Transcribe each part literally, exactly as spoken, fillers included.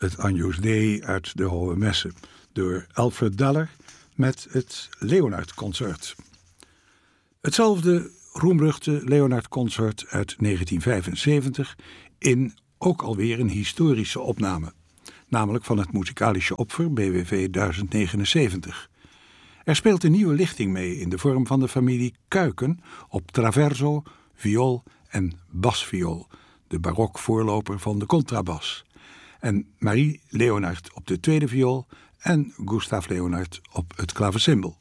het Agnus Dei uit de Hohe Messe door Alfred Deller met het Leonard-concert. Hetzelfde roemruchte Leonard-concert uit negentien vijfenzeventig in ook alweer een historische opname, namelijk van het Musikalische Opfer B W V duizend negenenzeventig. Er speelt een nieuwe lichting mee in de vorm van de familie Kuiken op traverso, viool en basviool, de barok voorloper van de contrabas, en Marie Leonard op de tweede viool en Gustav Leonard op het klavecimbal.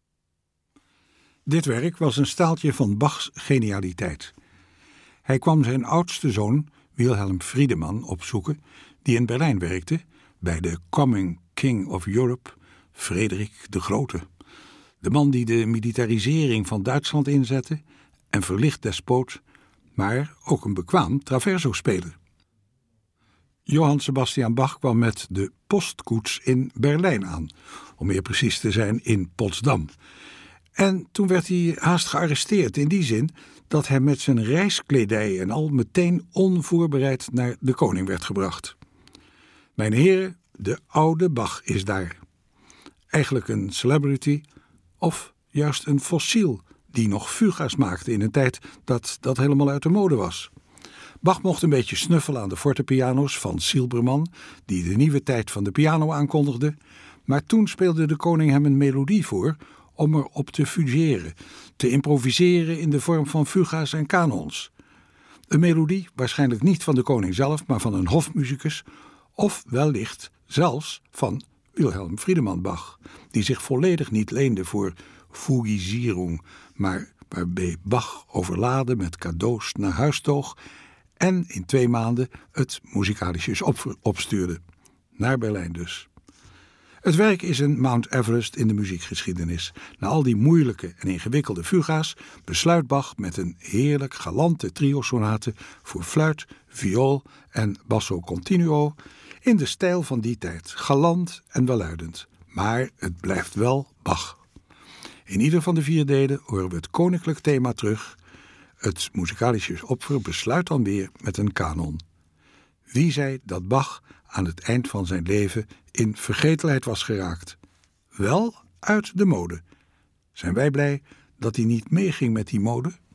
Dit werk was een staaltje van Bachs genialiteit. Hij kwam zijn oudste zoon, Wilhelm Friedemann, opzoeken, die in Berlijn werkte, bij de Coming King of Europe, Frederik de Grote. De man die de militarisering van Duitsland inzette, en verlicht despoot, maar ook een bekwaam traverso-speler. Johann Sebastian Bach kwam met de postkoets in Berlijn aan, om meer precies te zijn in Potsdam. En toen werd hij haast gearresteerd in die zin dat hij met zijn reiskledij en al meteen onvoorbereid naar de koning werd gebracht. Mijn heren, de oude Bach is daar. Eigenlijk een celebrity of juist een fossiel die nog fuga's maakte in een tijd dat dat helemaal uit de mode was. Bach mocht een beetje snuffelen aan de fortepiano's van Silbermann, die de nieuwe tijd van de piano aankondigde, maar toen speelde de koning hem een melodie voor om erop te fugeren, te improviseren in de vorm van fuga's en kanons. Een melodie waarschijnlijk niet van de koning zelf, maar van een hofmuzikus, of wellicht zelfs van Wilhelm Friedemann Bach, die zich volledig niet leende voor fugisierung, maar waarbij Bach overladen met cadeaus naar huis toog en in twee maanden het Musikalisches Opfer opstuurde. Naar Berlijn dus. Het werk is een Mount Everest in de muziekgeschiedenis. Na al die moeilijke en ingewikkelde fuga's besluit Bach met een heerlijk galante trio-sonate voor fluit, viool en basso continuo in de stijl van die tijd, galant en welluidend. Maar het blijft wel Bach. In ieder van de vier delen horen we het koninklijk thema terug. Het Musikalisches Opfer besluit dan weer met een kanon. Wie zei dat Bach aan het eind van zijn leven in vergetelheid was geraakt? Wel uit de mode. Zijn wij blij dat hij niet meeging met die mode?